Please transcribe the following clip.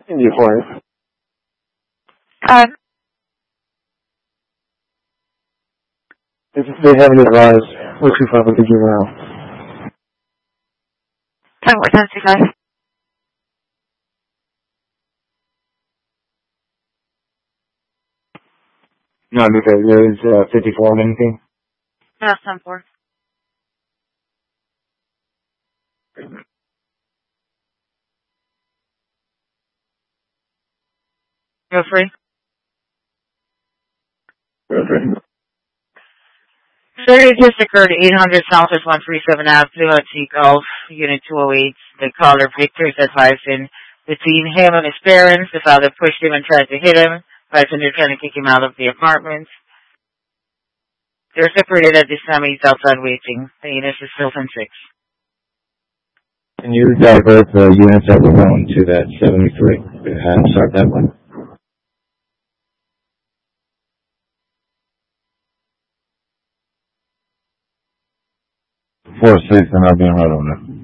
India 5. If they haven't advised, we'll 25 will give you around. Tango 1025. No, because there is 54 anything. No, 10-4. Go free. Surgery just occurred at 800 Southwest 137 Ave, Plymouth Sea Gulf, Unit 208. The caller, Victor, is advised in between him and his parents. The father pushed him and tried to hit him. Bystander trying to kick him out of the apartment. They're separated at this time. He's outside waiting. The unit is still 10-6. Can you divert the units that were going to that 73 and start that one? 4-6, and I'll be right on it.